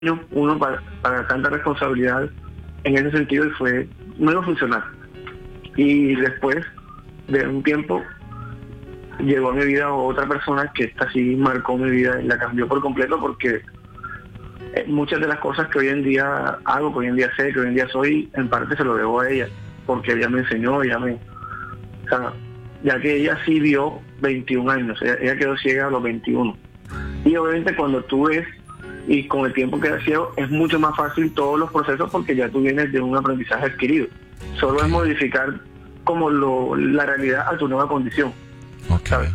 uno para tanta responsabilidad en ese sentido y no iba a funcionar. Y después de un tiempo llegó a mi vida otra persona que esta sí marcó mi vida y la cambió por completo, porque muchas de las cosas que hoy en día hago, que hoy en día sé, que hoy en día soy, en parte se lo debo a ella, porque ella me enseñó, o sea, ya que ella sí vio 21 años, ella quedó ciega a los 21. Y obviamente cuando tú ves, y con el tiempo que has ciego, es mucho más fácil todos los procesos porque ya tú vienes de un aprendizaje adquirido. Solo es modificar como la realidad a tu nueva condición, ¿sabes?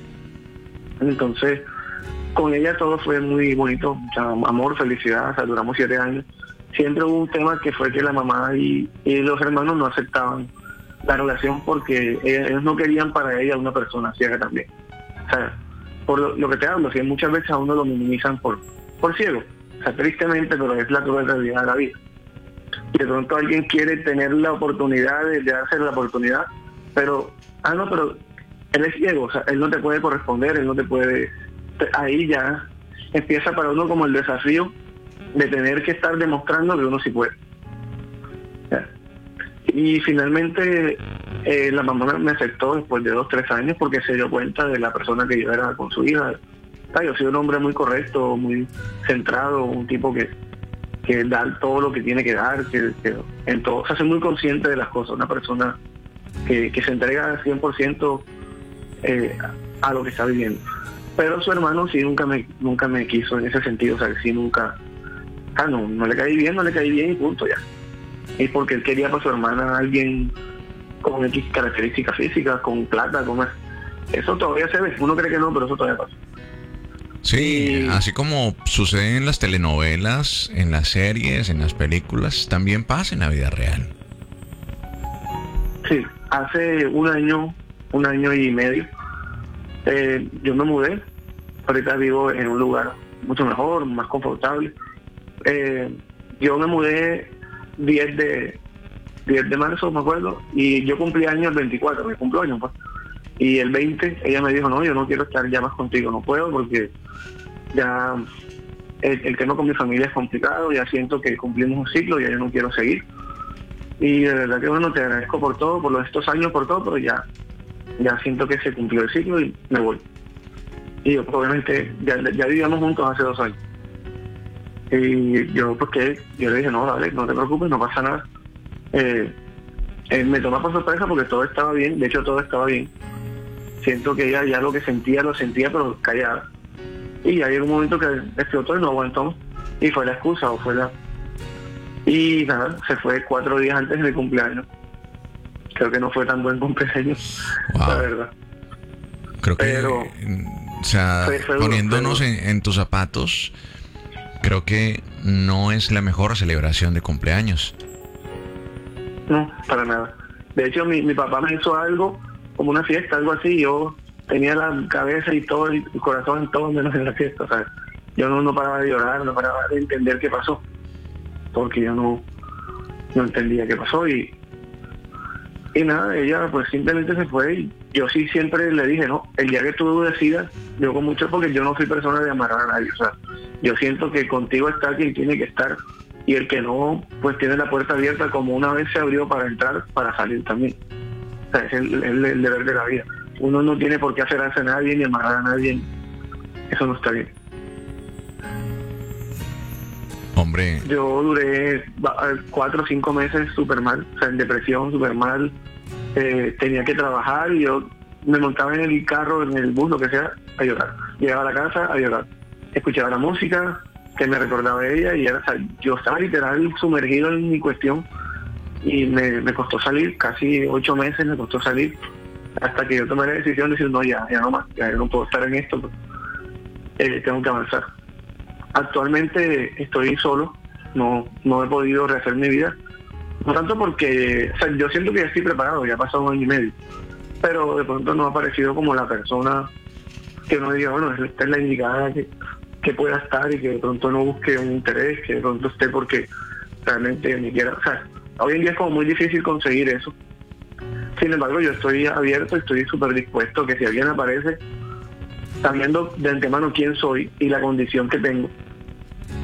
Entonces, con ella todo fue muy bonito, o sea, amor, felicidad, o sea, duramos 7 años. Siempre hubo un tema que fue que la mamá y los hermanos no aceptaban la relación porque ellos no querían para ella una persona ciega también. O sea, por lo que te hablo, si muchas veces a uno lo minimizan por ciego, o sea, tristemente, pero es la cruel realidad de la vida. Y de pronto alguien quiere tener la oportunidad de darse la oportunidad, pero él es ciego, o sea, él no te puede corresponder, él no te puede... Ahí ya empieza para uno como el desafío de tener que estar demostrando que uno sí puede. ¿Ya? Y finalmente la mamá me aceptó después de 2-3 años porque se dio cuenta de la persona que yo era con su hija. Yo soy un hombre muy correcto, muy centrado, un tipo que da todo lo que tiene que dar, que en todo se hace muy consciente de las cosas, una persona que se entrega al 100% a lo que está viviendo. Pero su hermano sí nunca me quiso en ese sentido, o sea, sí nunca, no le caí bien y punto ya. Y porque él quería para su hermana a alguien con X características físicas, con plata, con más. Eso todavía se ve, uno cree que no, pero eso todavía pasa. Sí, así como sucede en las telenovelas, en las series, en las películas, también pasa en la vida real. Sí, hace un año y medio, yo me mudé. Ahorita vivo en un lugar mucho mejor, más confortable. Yo me mudé 10 de marzo, me acuerdo, y yo cumplí años el 24, me cumplo años, pues. Y el 20 ella me dijo, no, yo no quiero estar ya más contigo, no puedo, porque ya el tema con mi familia es complicado, ya siento que cumplimos un ciclo, ya yo no quiero seguir. Y de verdad que bueno, te agradezco por todo, por estos años, por todo, pero ya siento que se cumplió el ciclo y me voy. Y yo, obviamente, ya vivíamos juntos hace 2 años. Y yo le dije, no, dale, no te preocupes, no pasa nada. Me toma por sorpresa porque todo estaba bien, de hecho todo estaba bien. Siento que ella ya lo que sentía, lo sentía, pero callada. Y ya llegó un momento que explotó y no aguantó. Y fue la excusa, Y nada, se fue 4 días antes de mi cumpleaños. Creo que no fue tan buen cumpleaños, la verdad. Creo que, o sea, poniéndonos en tus zapatos, creo que no es la mejor celebración de cumpleaños. No, para nada. De hecho, mi papá me hizo algo, como una fiesta, algo así, y yo tenía la cabeza y todo, el corazón en todo menos en la fiesta, ¿sabes? Yo no paraba de llorar, no paraba de entender qué pasó, porque yo no entendía qué pasó, y nada, ella pues simplemente se fue, y yo sí siempre le dije, no, el día que tú decidas, yo con mucho, porque yo no soy persona de amarrar a nadie, o sea, yo siento que contigo está quien tiene que estar, y el que no, pues tiene la puerta abierta como una vez se abrió para entrar, para salir también. O sea, es el deber de la vida. Uno no tiene por qué aferrarse a nadie ni amarrar a nadie. Eso no está bien. Hombre. Yo duré 4 o 5 meses súper mal, o sea, en depresión, súper mal. Tenía que trabajar y yo me montaba en el carro, en el bus, lo que sea, a llorar. Llegaba a la casa a llorar. Escuchaba la música que me recordaba de ella y era, o sea, yo estaba literal sumergido en mi cuestión y me costó salir, casi 8 meses me costó salir, hasta que yo tomé la decisión de decir, no, ya no más, ya yo no puedo estar en esto, tengo que avanzar. Actualmente estoy solo, no he podido rehacer mi vida, no tanto porque, o sea, yo siento que ya estoy preparado, ya ha pasado 1 año y medio, pero de pronto no ha aparecido como la persona que uno diga, bueno, esta es la indicada que pueda estar y que de pronto no busque un interés, que de pronto esté porque realmente ni quiera, o sea, hoy en día es como muy difícil conseguir eso. Sin embargo, yo estoy abierto, estoy súper dispuesto que si alguien aparece, sabiendo de antemano quién soy y la condición que tengo,